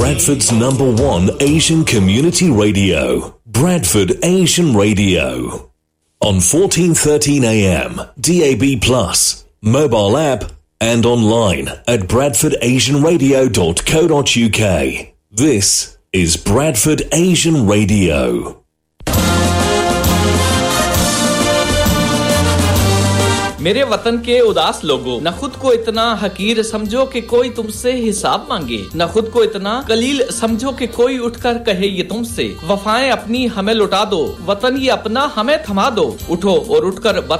Bradford's #1 Asian community radio, Bradford Asian Radio. On 1413 AM, DAB+, mobile app and online at bradfordasianradio.co.uk. This is Bradford Asian Radio. मेरे वतन के उदास लोगों, न खुद को इतना हकीर समझो कि कोई तुमसे हिसाब मांगे, न खुद को इतना कलील समझो कि कोई उठकर कहे ये तुमसे वफाएं अपनी हमें लुटा दो, वतन ये अपना हमें थमा दो। उठो और उठकर